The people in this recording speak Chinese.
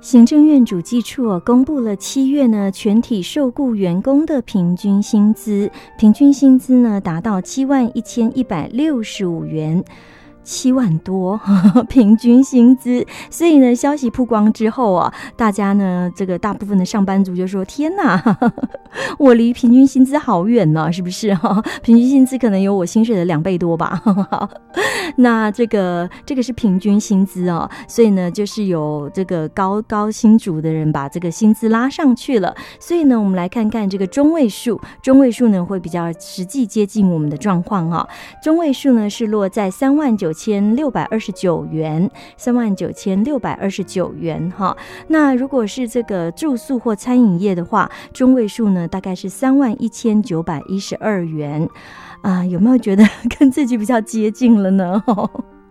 行政院主计处公布了7月呢全体受雇员工的平均薪资，平均薪资呢达到71165元。7万多平均薪资，所以呢消息曝光之后啊，大家呢这个大部分的上班族就说天哪，我离平均薪资好远呢，是不是平均薪资可能有我薪水的2倍多吧那这个是平均薪资哦，所以呢就是有这个高薪族的人把这个薪资拉上去了，所以呢我们来看看这个中位数呢会比较实际接近我们的状况啊。中位数呢是落在39,629元，39,629元哈。那如果是这个住宿或餐饮业的话，中位数呢大概是31,912元。有没有觉得跟自己比较接近了呢？